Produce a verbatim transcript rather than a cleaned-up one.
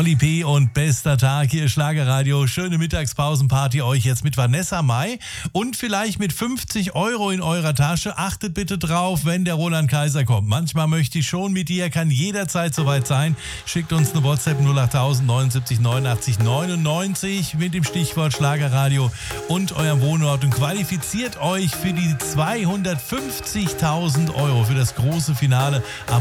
Olli P. und bester Tag hier, Schlagerradio. Schöne Mittagspausenparty euch jetzt mit Vanessa Mai und vielleicht mit fünfzig Euro in eurer Tasche. Achtet bitte drauf, wenn der Roland Kaiser kommt. Manchmal möchte ich schon mit dir, kann jederzeit soweit sein. Schickt uns eine WhatsApp null acht tausend neunundsiebzig neunundachtzig neunundneunzig mit dem Stichwort Schlagerradio und eurem Wohnort und qualifiziert euch für die zweihundertfünfzigtausend Euro für das große Finale am